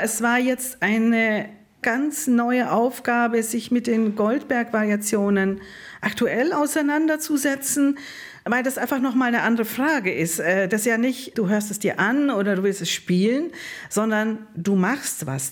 Es war jetzt eine ganz neue Aufgabe, sich mit den Goldberg-Variationen aktuell auseinanderzusetzen, weil das einfach nochmal eine andere Frage ist. Das ist ja nicht, du hörst es dir an oder du willst es spielen, sondern du machst was